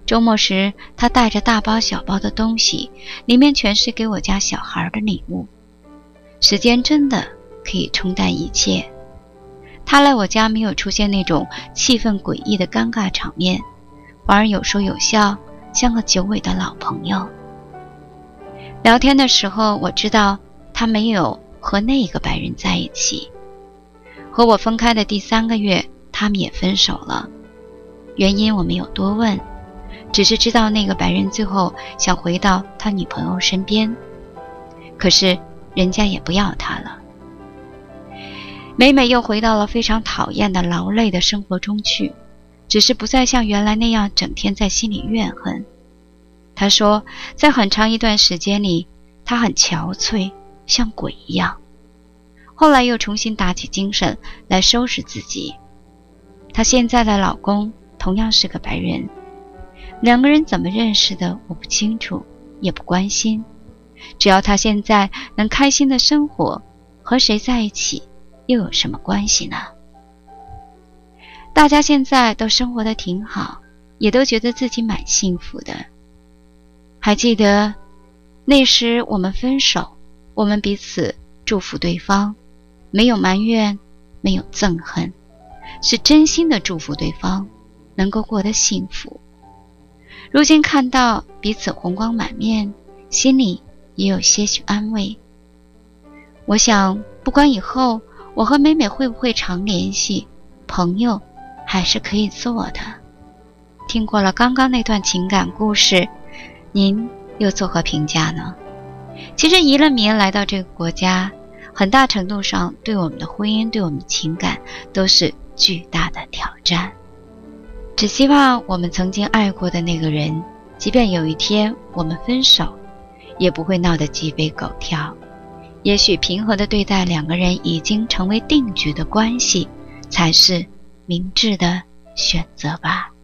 周末时，他带着大包小包的东西，里面全是给我家小孩的礼物。时间真的可以冲淡一切。他来我家没有出现那种气氛诡异的尴尬场面，反而有说有笑，像个久违的老朋友。聊天的时候，我知道他没有和那个白人在一起。和我分开的第3个月，他们也分手了。原因我没有多问，只是知道那个白人最后想回到他女朋友身边，可是人家也不要他了。美美又回到了非常讨厌的劳累的生活中去，只是不再像原来那样整天在心里怨恨。她说，在很长一段时间里，她很憔悴，像鬼一样。后来又重新打起精神来收拾自己。她现在的老公同样是个白人，2个人怎么认识的我不清楚，也不关心。只要她现在能开心的生活，和谁在一起又有什么关系呢？大家现在都生活得挺好，也都觉得自己蛮幸福的。还记得那时我们分手，我们彼此祝福对方，没有埋怨，没有憎恨，是真心的祝福对方能够过得幸福。如今看到彼此红光满面，心里也有些许安慰。我想不管以后我和美美会不会常联系，朋友还是可以做的。听过了刚刚那段情感故事，您又作何评价呢？其实移了民来到这个国家，很大程度上对我们的婚姻，对我们的情感都是巨大的挑战。只希望我们曾经爱过的那个人，即便有一天我们分手，也不会闹得鸡飞狗跳。也许平和地对待2个人已经成为定局的关系，才是明智的选择吧。